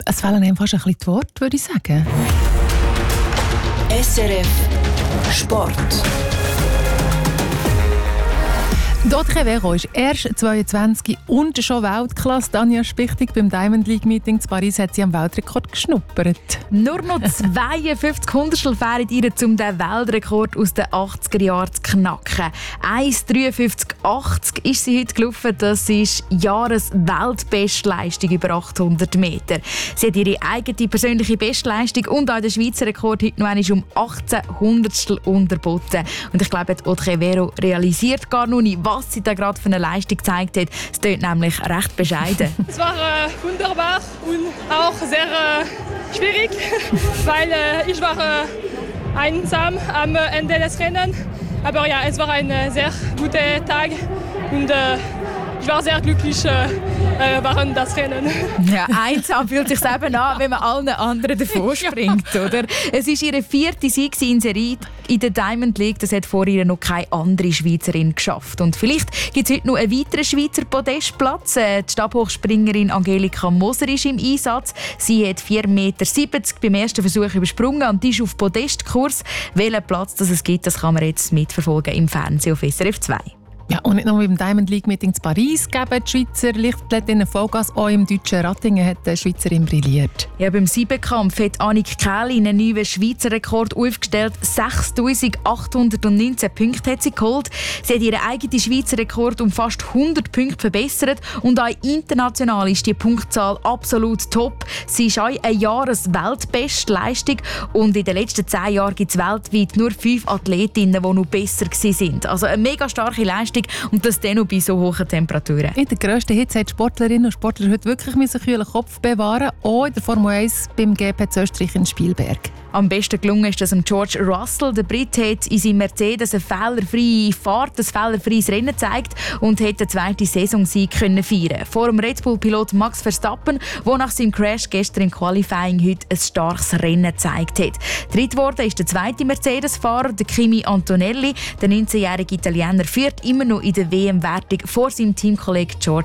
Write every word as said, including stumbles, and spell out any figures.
Es fehlen einem fast ein bisschen die Worte, würde ich sagen. S R F Sport. Dotche Vero ist erst zweiundzwanzig und schon Weltklasse. Tanja Spichtig beim Diamond League Meeting in Paris hat sie am Weltrekord geschnuppert. Nur noch zweiundfünfzig Hundertstel fehlen ihr, um den Weltrekord aus den achtziger Jahren zu knacken. eins Komma dreiundfünfzig achtzig ist sie heute gelaufen. Das ist Jahresweltbestleistung über achthundert Meter. Sie hat ihre eigene persönliche Bestleistung und auch den Schweizer Rekord heute noch einmal um achtzehn Hundertstel unterboten. Und ich glaube, Dotche Vero realisiert gar noch nicht, was sie da gerade für eine Leistung gezeigt hat. Es klingt nämlich recht bescheiden. Es war äh, wunderbar und auch sehr äh, schwierig, weil äh, ich war äh, einsam am Ende des Rennens. Aber ja, es war ein äh, sehr guter Tag und äh, ich war sehr glücklich äh, während das Rennen. Ja, einsam fühlt sich eben an, wenn man allen anderen davor springt, oder? Es ist ihre vierte Sieg in Serie in der Diamond League. Das hat vor ihr noch keine andere Schweizerin geschafft. Und vielleicht gibt es heute noch einen weiteren Schweizer Podestplatz. Die Stabhochspringerin Angelika Moser ist im Einsatz. Sie hat vier Komma siebzig Meter beim ersten Versuch übersprungen und ist auf Podestkurs. Welchen Platz das es gibt, das kann man jetzt mitverfolgen im Fernsehen auf S R F zwei. Ja, und nicht nur beim Diamond League Meeting in Paris geben die Schweizer Lichtathletinnen Vollgas. Auch im deutschen Rattingen hat die Schweizerin brilliert. Ja, beim Siebenkampf hat Annik Kähli einen neuen Schweizer Rekord aufgestellt. sechstausendachthundertneunzehn Punkte hat sie geholt. Sie hat ihren eigenen Schweizer Rekord um fast hundert Punkte verbessert. Und auch international ist die Punktzahl absolut top. Sie ist auch eine Jahresweltbestleistung. Und in den letzten zehn Jahren gibt es weltweit nur fünf Athletinnen, die noch besser waren. Also eine mega starke Leistung. Und das dann noch bei so hohen Temperaturen. In der grössten Hitze hat Sportlerinnen und Sportler heute wirklich einen kühlen Kopf bewahren. Auch in der Formel eins beim G P in Österreich in Spielberg. Am besten gelungen ist das George Russell. Der Brit hat in seinem Mercedes eine fehlerfreie Fahrt, ein fehlerfreies Rennen gezeigt und hat den zweiten Saisonsieg können feiern. Vor dem Red Bull-Pilot Max Verstappen, der nach seinem Crash gestern im Qualifying heute ein starkes Rennen gezeigt hat. Dritt geworden ist der zweite Mercedes-Fahrer, der Kimi Antonelli. Der neunzehnjährige Italiener führt immer noch in der W M-Wertung vor seinem Teamkollegen George